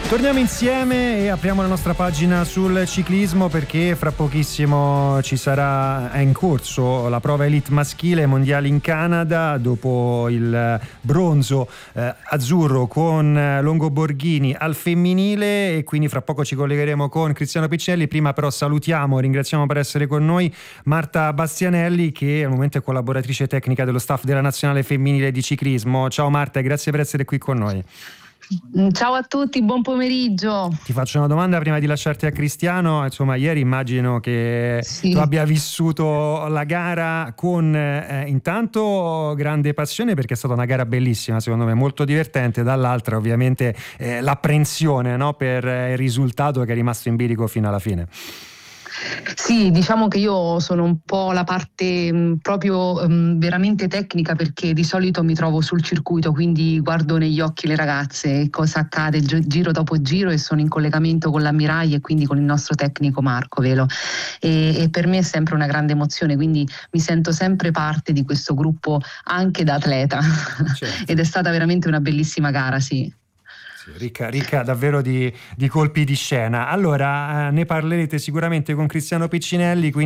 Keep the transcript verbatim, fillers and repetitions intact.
Torniamo insieme e apriamo la nostra pagina sul ciclismo, perché fra pochissimo ci sarà, è in corso la prova elite maschile mondiale in Canada, dopo il bronzo eh, azzurro con Longo Borghini al femminile, e quindi fra poco ci collegheremo con Cristiano Piccinelli. Prima però salutiamo e ringraziamo per essere con noi Marta Bastianelli, che al momento è collaboratrice tecnica dello staff della nazionale femminile di ciclismo. Ciao Marta e grazie per essere qui con noi. Ciao a tutti, buon pomeriggio. Ti faccio una domanda prima di lasciarti a Cristiano. Insomma, ieri immagino che sì. tu abbia vissuto la gara con eh, intanto grande passione, perché è stata una gara bellissima, secondo me molto divertente, dall'altra ovviamente eh, l'apprensione, no, per il risultato che è rimasto in bilico fino alla fine. Sì, diciamo che io sono un po' la parte mh, proprio mh, veramente tecnica, perché di solito mi trovo sul circuito, quindi guardo negli occhi le ragazze cosa accade gi- giro dopo giro, e sono in collegamento con l'ammiraglia e quindi con il nostro tecnico Marco Velo, e, e per me è sempre una grande emozione, quindi mi sento sempre parte di questo gruppo anche da atleta. Certo. Ed è stata veramente una bellissima gara, sì. Ricca, ricca davvero di, di colpi di scena. Allora, eh, ne parlerete sicuramente con Cristiano Piccinelli, quindi